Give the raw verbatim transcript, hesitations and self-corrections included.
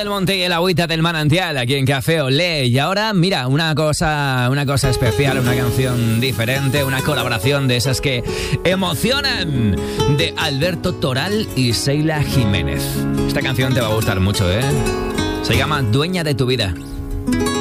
del Monte y el agüita del manantial aquí en Café Olé. Y ahora, mira, una cosa, una cosa especial, una canción diferente, una colaboración de esas que emocionan, de Alberto Toral y Seila Jiménez. Esta canción te va a gustar mucho, ¿eh? Se llama Dueña de tu vida.